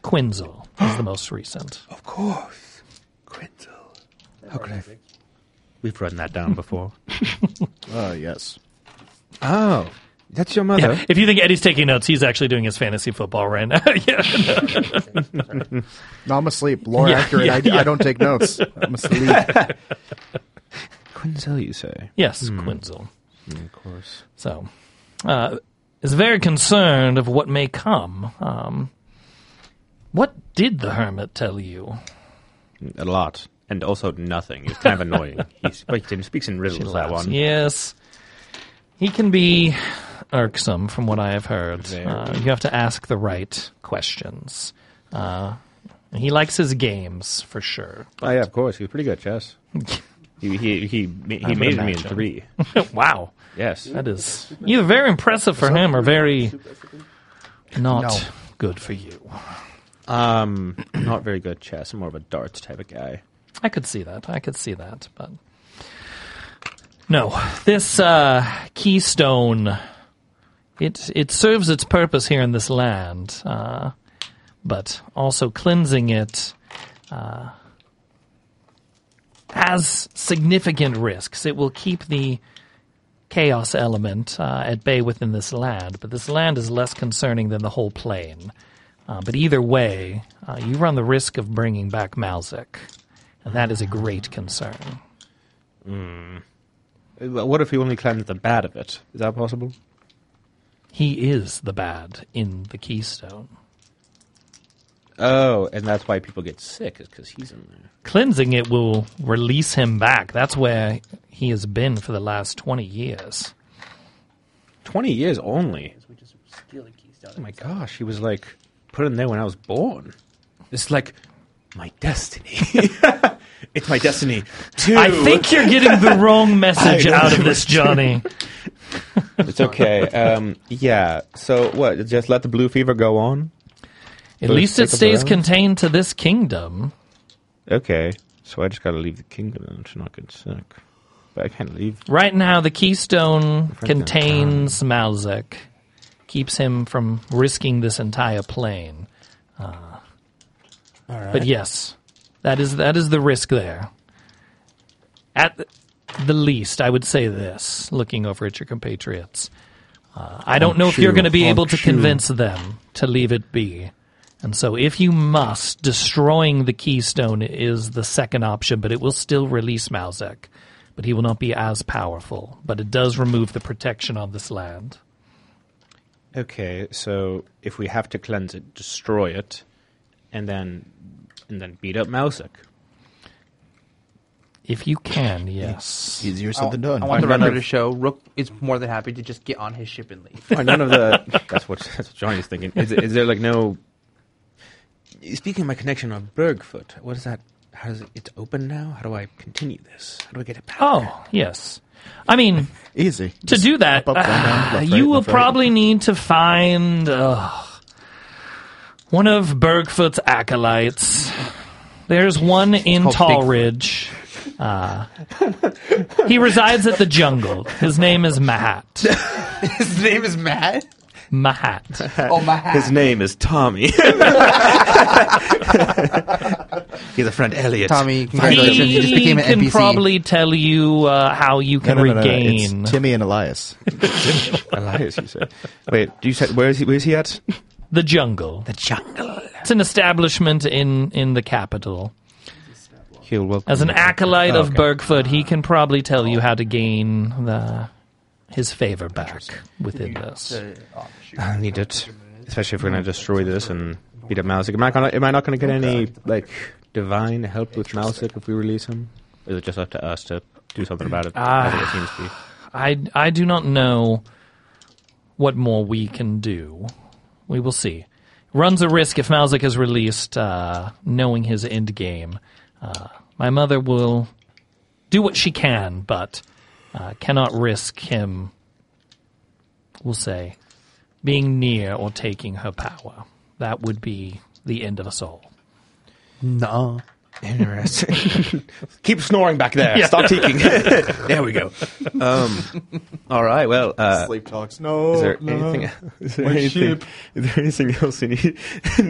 Quinzel is the most recent. Of course. Quinzel. How could I... We've run that down before. Yes. Oh, that's your mother. Yeah, if you think Eddie's taking notes, he's actually doing his fantasy football right now. No, I'm asleep. Lore accurate. I don't take notes. I'm asleep. Quinzel, you say? Yes, Quinzel. Of course. So, is very concerned of what may come. What did the hermit tell you? A lot. And also nothing. He's kind of annoying. He speaks in riddles, that one. Yes. He can be irksome, from what I have heard. You have to ask the right questions. He likes his games, for sure. Oh, yeah, of course. He was pretty good at chess. He made me in 3. Wow. Yes. That is either very impressive for him or very not good for you. Not very good at chess. I'm more of a darts type of guy. I could see that. But no, this keystone, it serves its purpose here in this land, but also cleansing it has significant risks. It will keep the chaos element at bay within this land, but this land is less concerning than the whole plane. But either way, you run the risk of bringing back Malzik. And that is a great concern. What if we only cleanse the bad of it? Is that possible? He is the bad in the keystone. Oh, and that's why people get sick, is because he's in there. Cleansing it will release him back. That's where he has been for the last 20 years. 20 years only? Oh my gosh, he was like put in there when I was born. It's like my destiny. It's my destiny too. I think you're getting the wrong message out of this, Johnny. It's okay. Yeah. So what? Just let the blue fever go on? At least it stays contained to this kingdom. Okay. So I just got to leave the kingdom and to not get sick. But I can't leave. Right now, the keystone contains Malzik. Keeps him from risking this entire plane. All right. But yes, that is the risk there. At the least, I would say this, looking over at your compatriots. I don't know if you're going to be able to convince them to leave it be. And so if you must, destroying the keystone is the second option, but it will still release Malzik. But he will not be as powerful. But it does remove the protection on this land. Okay, so if we have to cleanse it, destroy it, and then beat up Malzik. If you can, yes. Easier said than done. I want the record to show Rook is more than happy to just get on his ship and leave. None of the... That's what Johnny's thinking. Is there like no... Speaking of my connection on Bergfoot, what is that? How does it's open now? How do I continue this? How do I get it back? Oh, yes. I mean... Easy. To just do that, you will probably need to find one of Bergfoot's acolytes. There's one in Tallridge. He resides at the jungle. His name is Mahat. His name is Matt? Mahat. Oh, Mahat. His name is Tommy. He's a friend Elliot. Tommy, congratulations. You just became an NPC. He can probably tell you how you can regain. It's Timmy and Elias. Elias, you said. Wait, you said where is he at? The jungle. The jungle. It's an establishment in the capital. As an acolyte of Bergfoot, he can probably tell you how to gain his favor back within this. I need it, especially if we're going to destroy this and beat up Malzik. Am I not going to get any like divine help with Malzik if we release him? Or is it just up to us to do something about it? I think it seems to be. I do not know what more we can do. We will see. Runs a risk if Malzik is released, knowing his end game. My mother will do what she can, but cannot risk him, we'll say, being near or taking her power. That would be the end of us all. No. Interesting. Keep snoring back there. Yeah. Stop teaking. There we go. All right. Well, sleep talks. No. Is there anything else you need?